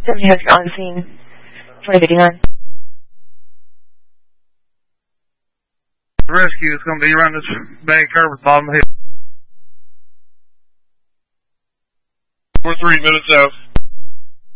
have you on scene 2059. Rescue is going to be around this bag curve at the bottom of the hill. We're 3 minutes out.